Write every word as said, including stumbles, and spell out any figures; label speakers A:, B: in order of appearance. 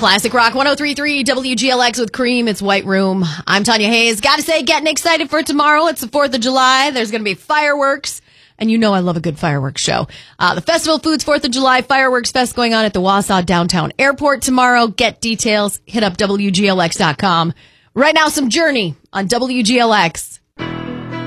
A: Classic Rock one oh three point three W G L X with Cream. It's White Room. I'm Tanya Hayes. Gotta say, getting excited for tomorrow. It's the fourth of July. There's gonna be fireworks. And you know I love a good fireworks show. Uh, the Festival Foods fourth of July Fireworks Fest going on at the Wausau Downtown Airport tomorrow. Get details. Hit up W G L X dot com. Right now, some Journey on W G L X.